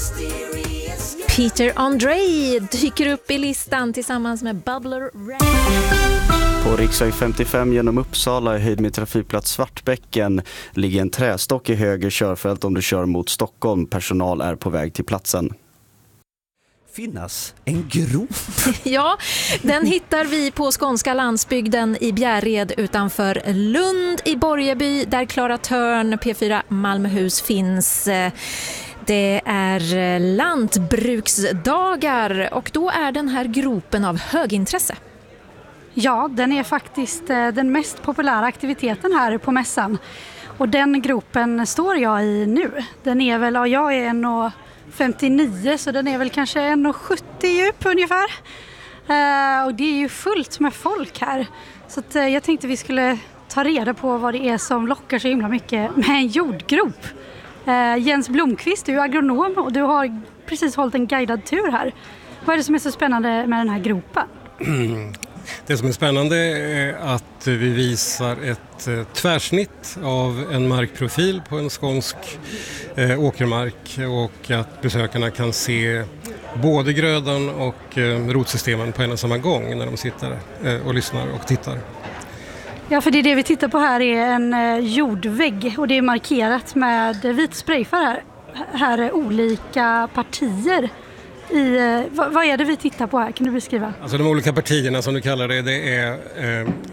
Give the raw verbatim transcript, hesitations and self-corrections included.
Peter Andre dyker upp i listan tillsammans med Bubbler Ray. På riksväg femtiofem genom Uppsala i höjd med trafikplats Svartbäcken ligger en trästock i höger körfält om du kör mot Stockholm. Personal är på väg till platsen. Finnas en grop. Ja, den hittar vi på skånska landsbygden i Bjärred utanför Lund i Borgeby där Klara Törn P fyra Malmöhus finns. Det är lantbruksdagar och då är den här gropen av högintresse. Ja, den är faktiskt den mest populära aktiviteten här på mässan. Och den gropen står jag i nu. Den är väl, ja, jag är en komma femtionio så den är väl kanske en komma sjuttio djup ungefär. Uh, och det är ju fullt med folk här. Så att, uh, jag tänkte vi skulle ta reda på vad det är som lockar så himla mycket med en jordgrop. Uh, Jens Blomqvist, du är agronom och du har precis hållit en guidad tur här. Vad är det som är så spännande med den här gropen? Det som är spännande är att vi visar ett eh, tvärsnitt av en markprofil på en skånsk eh, åkermark och att besökarna kan se både grödan och eh, rotsystemen på en och samma gång när de sitter eh, och lyssnar och tittar. Ja, för det, det vi tittar på här är en eh, jordvägg och det är markerat med vit sprayfärg här. Här är olika partier. I, vad, vad är det vi tittar på här? Kan du beskriva? Alltså de olika partierna som du kallar det, det är eh,